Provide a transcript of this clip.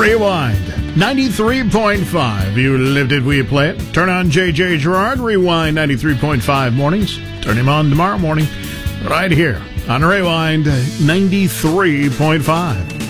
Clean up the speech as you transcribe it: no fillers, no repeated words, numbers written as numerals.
Rewind 93.5. You lived it, we play it. Turn on JJ Gerard. Rewind 93.5 mornings. Turn him on tomorrow morning right here on Rewind 93.5.